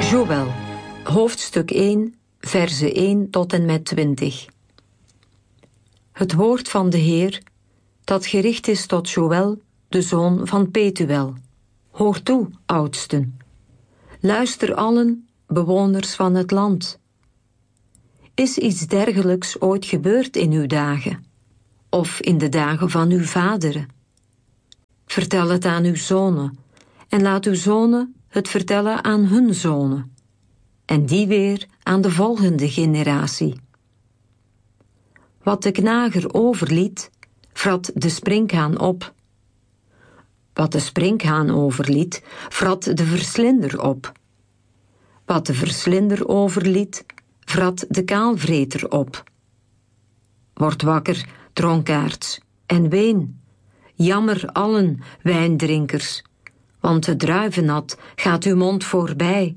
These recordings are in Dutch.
Joël, hoofdstuk 1, verse 1 tot en met 20. Het woord van de Heer, dat gericht is tot Joël, de zoon van Petuel. Hoor toe, oudsten. Luister allen, bewoners van het land. Is iets dergelijks ooit gebeurd in uw dagen? Of in de dagen van uw vaderen? Vertel het aan uw zonen, en laat uw zonen het vertellen aan hun zonen, en die weer aan de volgende generatie. Wat de knager overliet, vrat de sprinkhaan op. Wat de sprinkhaan overliet, vrat de verslinder op. Wat de verslinder overliet, vrat de kaalvreter op. Word wakker, dronkaards, en ween. Jammer allen, wijndrinkers, want het druivennat gaat uw mond voorbij.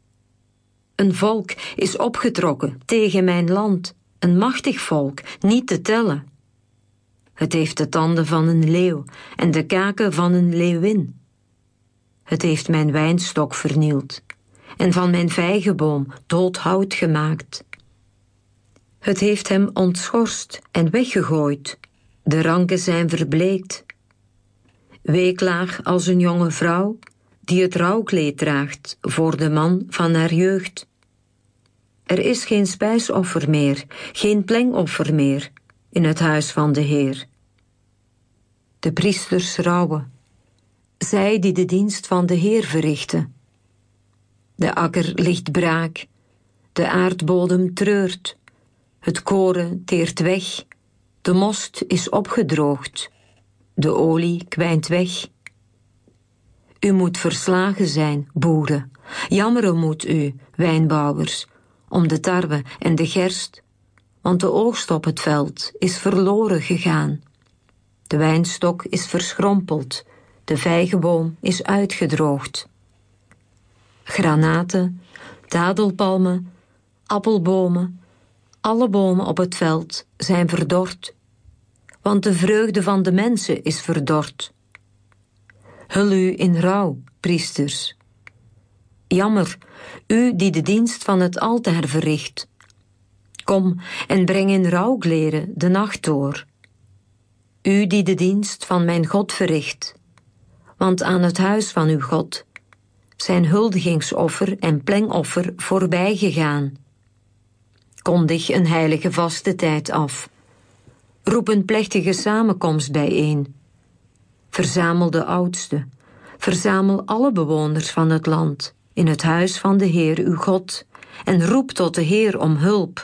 Een volk is opgetrokken tegen mijn land, een machtig volk, niet te tellen. Het heeft de tanden van een leeuw en de kaken van een leeuwin. Het heeft mijn wijnstok vernield en van mijn vijgenboom dood hout gemaakt. Het heeft hem ontschorst en weggegooid. De ranken zijn verbleekt. Weeklaag als een jonge vrouw die het rouwkleed draagt voor de man van haar jeugd. Er is geen spijsoffer meer, geen plengoffer meer in het huis van de Heer. De priesters rouwen, zij die de dienst van de Heer verrichten. De akker ligt braak, de aardbodem treurt, het koren teert weg, de most is opgedroogd, de olie kwijnt weg. U moet verslagen zijn, boeren, jammeren moet u, wijnbouwers, om de tarwe en de gerst, want de oogst op het veld is verloren gegaan. De wijnstok is verschrompeld, de vijgenboom is uitgedroogd. Granaten, dadelpalmen, appelbomen, alle bomen op het veld zijn verdord, want de vreugde van de mensen is verdord. Hul u in rouw, priesters. Jammer, u die de dienst van het altaar verricht. Kom en breng in rouwkleren de nacht door. U die de dienst van mijn God verricht, want aan het huis van uw God zijn huldigingsoffer en plengoffer voorbij gegaan. Kondig een heilige vastentijd af. Roep een plechtige samenkomst bijeen. Verzamel de oudsten, verzamel alle bewoners van het land in het huis van de Heer uw God en roep tot de Heer om hulp.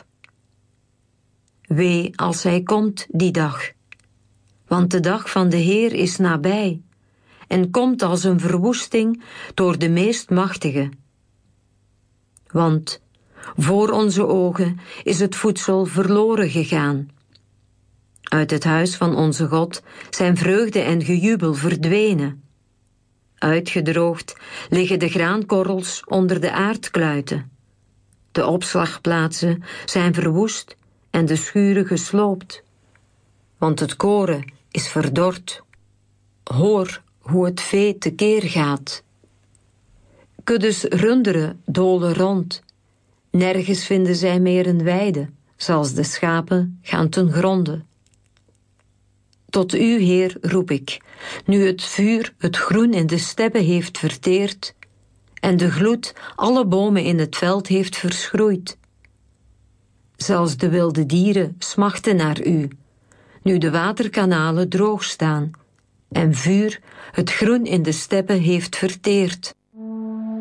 Wee als hij komt die dag, want de dag van de Heer is nabij en komt als een verwoesting door de meest machtige. Want voor onze ogen is het voedsel verloren gegaan. Uit het huis van onze God zijn vreugde en gejubel verdwenen. Uitgedroogd liggen de graankorrels onder de aardkluiten. De opslagplaatsen zijn verwoest en de schuren gesloopt. Want het koren is verdord. Hoor hoe het vee tekeer gaat. Kuddes runderen dolen rond. Nergens vinden zij meer een weide, zoals de schapen gaan ten gronde. Tot u, Heer, roep ik, nu het vuur het groen in de steppen heeft verteerd en de gloed alle bomen in het veld heeft verschroeid. Zelfs de wilde dieren smachten naar u, nu de waterkanalen droog staan en vuur het groen in de steppen heeft verteerd.